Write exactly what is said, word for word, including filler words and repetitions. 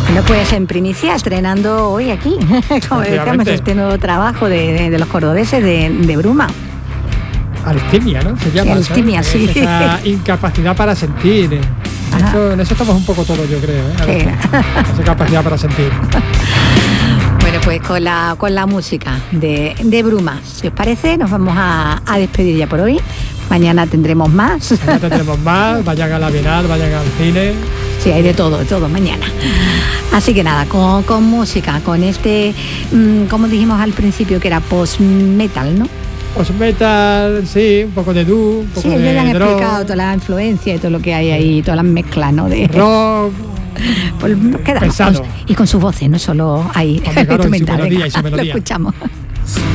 Bueno, pues en primicia, estrenando hoy aquí, como decíamos, este nuevo trabajo de, de, de los cordobeses de, de Bruma. Alstimia, ¿no? Se llama. Sí, Alstimia, sí. Esa incapacidad para sentir. Eso, en eso estamos un poco todos, yo creo, ¿eh? Sí. Esa capacidad para sentir. Bueno, pues con la, con la música de, de Bruma, si os parece, nos vamos a, a despedir ya por hoy. Mañana tendremos más. Mañana tendremos más, vayan a la Bienal, vayan al cine. Sí, hay de todo, de todo mañana. Así que nada, con, con música, con este, mmm, como dijimos al principio, que era post-metal, ¿no? Post-metal, sí, un poco de doo, un poco sí, de ya han rock, explicado toda la influencia y todo lo que hay ahí, todas las mezclas, ¿no? De rock. Pues nos quedamos. Pesado. Y con sus voces, no solo hay Hombre, claro, instrumental. y su melodía, y su melodía. Lo escuchamos.